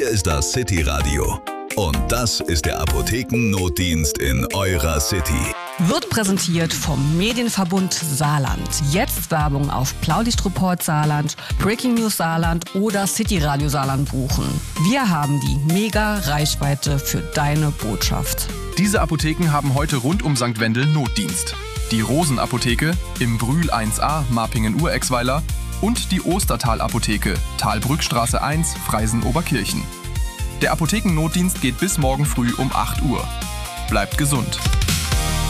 Hier ist das City Radio. Und das ist der Apothekennotdienst in eurer City. Wird präsentiert vom Medienverbund Saarland. Jetzt Werbung auf Blaulichtreport Saarland, Breaking News Saarland oder City Radio Saarland buchen. Wir haben die Mega-Reichweite für deine Botschaft. Diese Apotheken haben heute rund um St. Wendel Notdienst. Die Rosenapotheke im Brühl 1a, Marpingen-Urexweiler und die Ostertal-Apotheke, Talbrückstraße 1, Freisen-Oberkirchen. Der Apothekennotdienst geht bis morgen früh um 8 Uhr. Bleibt gesund.